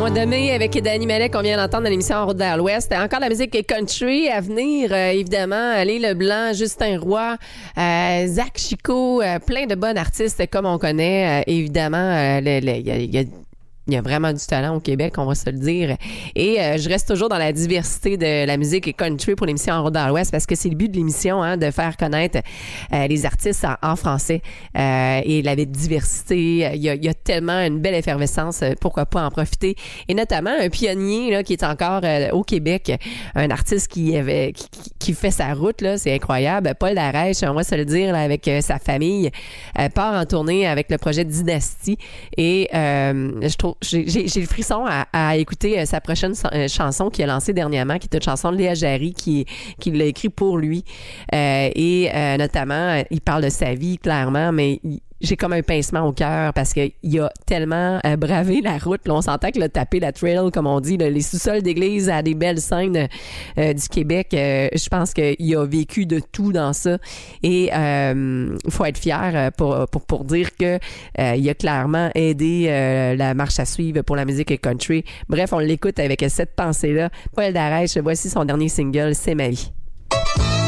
Mois de mai avec Danny Malek qu'on vient d'entendre dans l'émission En route vers l'Ouest. Encore de la musique country à venir, évidemment. Lé Leblanc, Justin Roy, Zach Chico, plein de bons artistes comme on connaît. Évidemment, il y a vraiment du talent au Québec, on va se le dire. Et je reste toujours dans la diversité de la musique country pour l'émission En route vers l'Ouest parce que c'est le but de l'émission, de faire connaître les artistes en français et la diversité. Il y a tellement une belle effervescence, pourquoi pas en profiter. Et notamment un pionnier là, qui est encore au Québec, un artiste qui fait sa route, là, c'est incroyable. Paul Darèche, on va se le dire, là, avec sa famille, part en tournée avec le projet Dynastie. Et je trouve j'ai le frisson à écouter sa prochaine chanson qu'il a lancée dernièrement, qui est une chanson de Léa Jarry qui l'a écrit pour lui. Notamment, il parle de sa vie, clairement, mais j'ai comme un pincement au cœur parce qu'il a tellement bravé la route. Là, on s'entend que taper la trail, comme on dit, là, les sous-sols d'église à des belles scènes du Québec, je pense qu'il a vécu de tout dans ça. Et il faut être fier pour dire que il a clairement aidé la marche à suivre pour la musique country. Bref, on l'écoute avec cette pensée-là. Paul Darèche, voici son dernier single, C'est ma vie.